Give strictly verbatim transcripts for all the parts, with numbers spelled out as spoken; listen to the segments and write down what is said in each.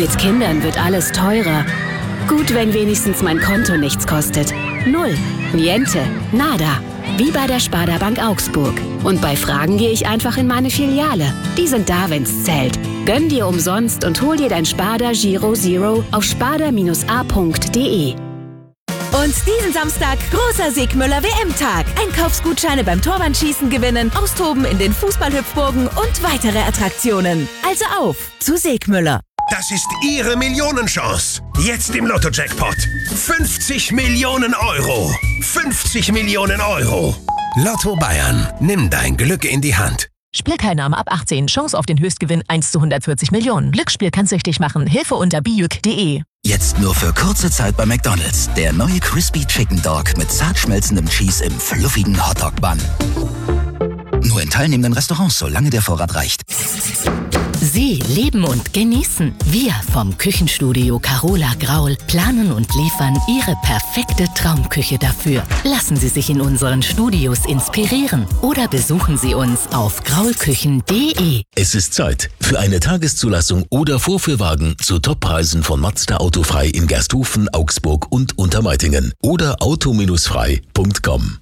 Mit Kindern wird alles teurer. Gut, wenn wenigstens mein Konto nichts kostet. Null. Niente. Nada. Wie bei der Sparda Bank Augsburg. Und bei Fragen gehe ich einfach in meine Filiale. Die sind da, wenn's zählt. Gönn dir umsonst und hol dir dein Sparda Giro Zero auf sparda Bindestrich a Punkt de. Und diesen Samstag großer Segmüller W M-Tag. Einkaufsgutscheine beim Torwandschießen gewinnen, austoben in den Fußballhüpfburgen und weitere Attraktionen. Also auf zu Segmüller. Das ist Ihre Millionenchance. Jetzt im Lotto-Jackpot. fünfzig Millionen Euro. fünfzig Millionen Euro. Lotto Bayern. Nimm dein Glück in die Hand. Spielteilnahme ab achtzehn. Chance auf den Höchstgewinn eins zu hundertvierzig Millionen. Glücksspiel kann süchtig machen. Hilfe unter bijuk punkt de. Jetzt nur für kurze Zeit bei McDonald's. Der neue Crispy Chicken Dog mit zart schmelzendem Cheese im fluffigen Hotdog-Bun. Nur in teilnehmenden Restaurants, solange der Vorrat reicht. Sie leben und genießen. Wir vom Küchenstudio Carola Graul planen und liefern Ihre perfekte Traumküche dafür. Lassen Sie sich in unseren Studios inspirieren oder besuchen Sie uns auf graulküchen punkt de. Es ist Zeit für eine Tageszulassung oder Vorführwagen zu Toppreisen von Mazda Autofrei in Gersthofen, Augsburg und Untermeitingen oder auto frei punkt com.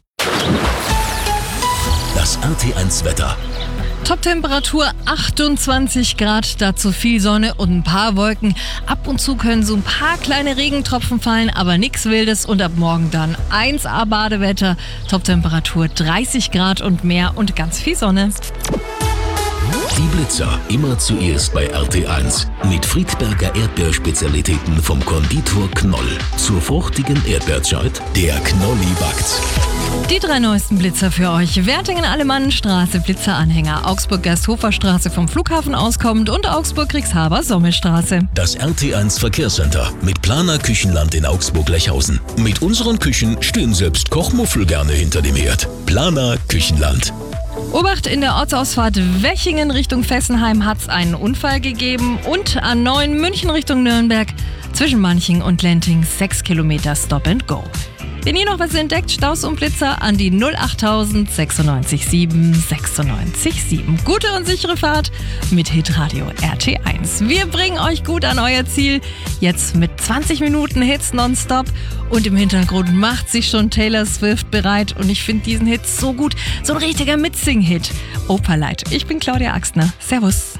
Das R T eins Wetter. Top-Temperatur achtundzwanzig Grad, dazu viel Sonne und ein paar Wolken. Ab und zu können so ein paar kleine Regentropfen fallen, aber nichts Wildes und ab morgen dann eins A Badewetter. Top-Temperatur dreißig Grad und mehr und ganz viel Sonne. Die Blitzer immer zuerst bei R T eins. Mit Friedberger Erdbeerspezialitäten vom Konditor Knoll. Zur fruchtigen Erdbeerzeit, der Knolli backt. Die drei neuesten Blitzer für euch. Wertingen-Alemannenstraße, Blitzeranhänger. Augsburg-Gersthofer-Straße vom Flughafen auskommend und Augsburg-Kriegshaber-Sommelstraße. Das R T eins Verkehrscenter mit Planer Küchenland in Augsburg-Lechhausen. Mit unseren Küchen stehen selbst Kochmuffel gerne hinter dem Herd. Planer Küchenland. Obacht, in der Ortsausfahrt Wechingen Richtung Fessenheim hat es einen Unfall gegeben und A neun München Richtung Nürnberg zwischen Manching und Lenting sechs Kilometer Stop and Go. Wenn ihr noch was entdeckt, Staus und Blitzer an die null achttausend sechsundneunzig sieben sechsundneunzig sieben. Gute und sichere Fahrt mit Hitradio R T eins. Wir bringen euch gut an euer Ziel. Jetzt mit zwanzig Minuten Hits nonstop. Und im Hintergrund macht sich schon Taylor Swift bereit. Und ich finde diesen Hit so gut. So ein richtiger Mitsing-Hit. Operlight. Ich bin Claudia Axtner. Servus.